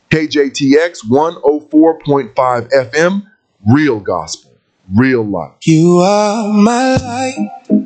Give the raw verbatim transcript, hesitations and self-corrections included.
K J T X one oh four point five F M, real gospel, real life. You are my light.